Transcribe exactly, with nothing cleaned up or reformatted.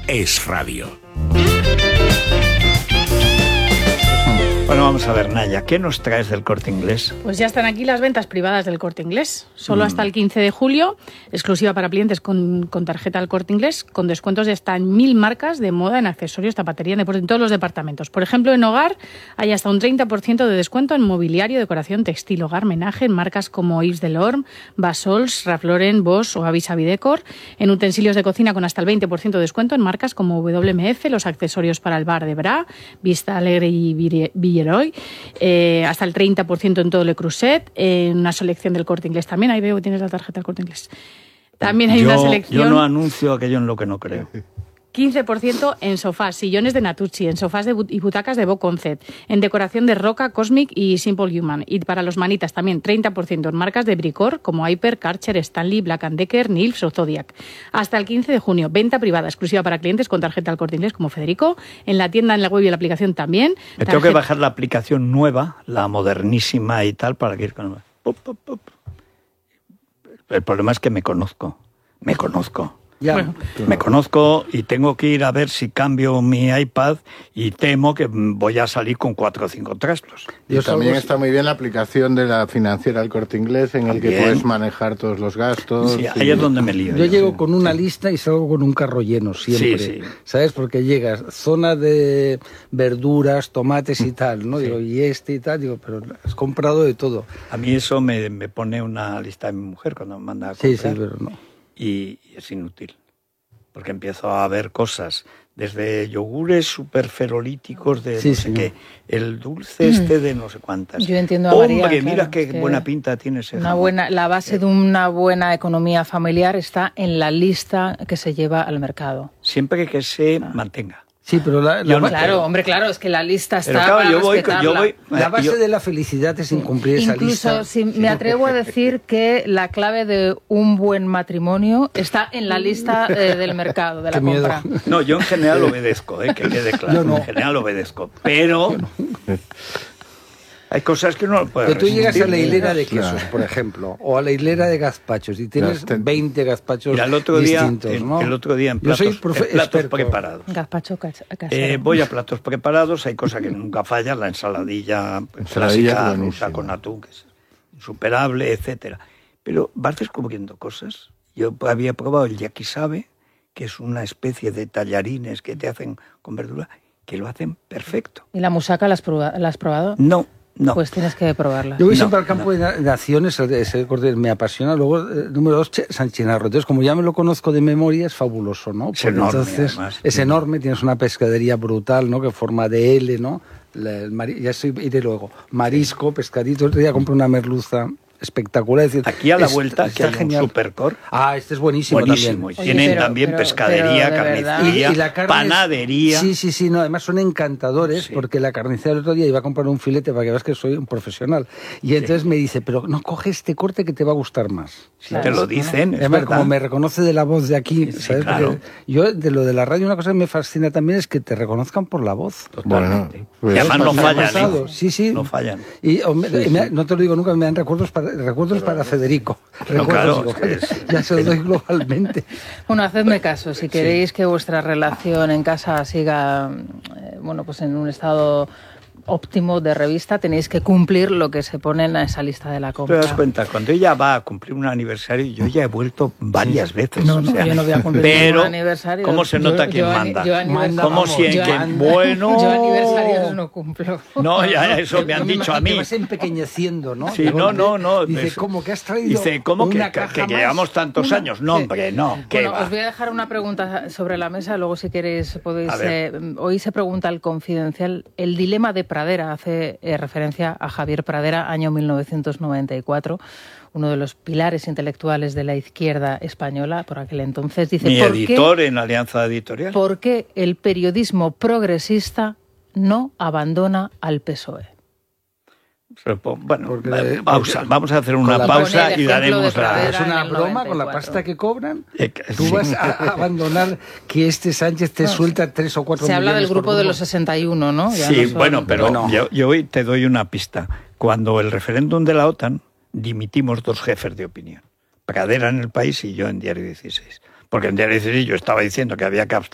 es radio. Bueno, vamos a ver, Naya, ¿qué nos traes del Corte Inglés? Pues ya están aquí las ventas privadas del Corte Inglés. Solo mm. hasta el quince de julio, exclusiva para clientes con, con tarjeta del Corte Inglés, con descuentos de hasta mil marcas de moda en accesorios, zapatería, en deporte, en todos los departamentos. Por ejemplo, en hogar hay hasta un treinta por ciento de descuento en mobiliario, decoración, textil, hogar, menaje, en marcas como Yves Saint Laurent, Basols, Ralph Lauren, Bosch o Avis Avidecor. En utensilios de cocina con hasta el veinte por ciento de descuento en marcas como W M F, los accesorios para el bar de Bra, Vista Alegre y Villeroy. Eh, hasta el treinta por ciento en todo Le Creuset, en una selección del Corte Inglés también. Ahí veo que tienes la tarjeta del Corte Inglés. También hay yo, una selección. Yo no anuncio aquello en lo que no creo. quince por ciento en sofás, sillones de Natuzzi, en sofás de but- y butacas de Bo Concept, en decoración de Roca, Cosmic y Simple Human. Y para los manitas también treinta por ciento en marcas de Bricor como Hyper, Karcher, Stanley, Black and Decker, Nilf o Zodiac. Hasta el quince de junio, venta privada exclusiva para clientes con tarjeta al Corte Inglés como Federico. En la tienda, en la web y en la aplicación también. Me tengo que bajar la aplicación nueva, la modernísima y tal, para que ir con... Pop, pop, pop. El problema es que me conozco, me conozco. Ya, bueno, me conozco y tengo que ir a ver si cambio mi iPad y temo que voy a salir con cuatro o cinco trastos. Y también está muy bien la aplicación de la financiera El Corte Inglés en el que puedes manejar todos los gastos. Sí, ahí y... es donde me lío. Yo, yo llego sí. con una sí. lista y salgo con un carro lleno siempre. Sí, sí. ¿Sabes? Porque llegas, zona de verduras, tomates y tal, ¿no? Sí. Digo, y este y tal, digo, pero has comprado de todo. A mí eso me, me pone una lista de mi mujer cuando me manda a comprar. Sí, sí, pero no. Y es inútil, porque empiezo a ver cosas, desde yogures superferolíticos de sí, no sé sí. qué, el dulce este de no sé cuántas. Yo entiendo a Hombre, María, mira claro, qué que buena pinta tiene ese una jamón. buena, la base de una buena economía familiar está en la lista que se lleva al mercado. Siempre que se ah. mantenga. Sí, pero la, la no claro, creo. hombre, claro, es que la lista está claro, para yo voy, respetarla. Yo voy, la base yo, de la felicidad es incumplir esa incluso lista. Incluso si me atrevo a decir que la clave de un buen matrimonio está en la lista eh, del mercado, de la Qué compra. Miedo. No, yo en general obedezco, eh, que quede claro. Yo no. En general obedezco, pero... Hay cosas que no lo puedes Pero tú resistir. llegas a la hilera de quesos, por ejemplo, o a la hilera de gazpachos y tienes veinte gazpachos Mira, el otro día, distintos, el, ¿no? el otro día en platos, Yo soy profe- en platos experto. preparados. Gazpacho casero. Eh, voy a platos preparados, hay cosas que nunca fallan, la ensaladilla, ensaladilla clásica rusa con atún, que es insuperable, etcétera. Pero vas descubriendo cosas. Yo había probado el yakisabe, que es una especie de tallarines que te hacen con verdura, que lo hacen perfecto. ¿Y la musaca la has probado? ¿La has probado? No. No. Pues tienes que probarla. Yo voy no, siempre al campo no. de naciones, ese corte me apasiona. Luego, eh, número dos, San Chinarro. Entonces, como ya me lo conozco de memoria, es fabuloso, ¿no? Es enorme, entonces, además. Es enorme, tienes una pescadería brutal, ¿no? Que forma de L, ¿no? La, el mari- ya soy, iré luego. Marisco, sí. pescadito. El otro día compré una merluza espectacular. Es decir, aquí a la es, vuelta está que genial. Hay un Supercor. Ah, este es buenísimo, buenísimo. también. Y tienen Oye, pero, también pero, pescadería, pero carnicería, y, y la carne panadería. Es, sí, sí, sí, no, además son encantadores, sí. porque la carnicera el otro día iba a comprar un filete para que veas que soy un profesional. Y entonces sí. me dice, pero no coge este corte que te va a gustar más. Si claro, te lo dicen, es además, verdad. como me reconoce de la voz de aquí, sí, ¿sabes? Claro. Yo, de lo de la radio, una cosa que me fascina también es que te reconozcan por la voz. Totalmente. Bueno, y además no fallan, pasado. ¿eh? Sí, sí. No fallan. Y hombre, sí, me, sí. no te lo digo nunca, me dan recuerdos para, recuerdos para Federico. No, claro, digo, es... ya se lo doy globalmente. Bueno, hacedme caso, si queréis sí. que vuestra relación en casa siga, eh, bueno, pues en un estado óptimo de revista, tenéis que cumplir lo que se pone en esa lista de la compra. Te das cuenta, cuando ella va a cumplir un aniversario, yo ya he vuelto varias sí. veces. No, no, o sea, yo no voy a cumplir pero, ningún aniversario. ¿cómo se nota yo, quién yo, manda? Yo aniversario, ¿Cómo si en que bueno? Yo aniversarios no cumplo. No, ya eso me han dicho a mí. Te vas empequeñeciendo, ¿no? Sí, no, no, no. Dice, eso. ¿cómo que has traído Dice, ¿cómo una que, caja que, que más? llevamos tantos una... años? No, hombre, no. Bueno, va? os voy a dejar una pregunta sobre la mesa, luego si queréis podéis... Eh, hoy se pregunta al Confidencial, el dilema de Pradera, hace eh, referencia a Javier Pradera, año mil novecientos noventa y cuatro, uno de los pilares intelectuales de la izquierda española por aquel entonces. Dice, Mi ¿por editor qué, en Alianza Editorial. ¿Por qué el periodismo progresista no abandona al P S O E? Bueno, porque, pausa. porque, vamos a hacer una pausa y daremos la... Es una broma con la pasta que cobran. Eh, Tú vas a, a abandonar que este Sánchez te no, suelta tres o cuatro se millones. Se habla del grupo de los sesenta y uno, ¿no? Ya sí, no son... bueno, pero no. yo, yo hoy te doy una pista. Cuando el referéndum de la OTAN, dimitimos dos jefes de opinión. Pradera en El País y yo en Diario dieciséis. Porque en Diario dieciséis yo estaba diciendo que había que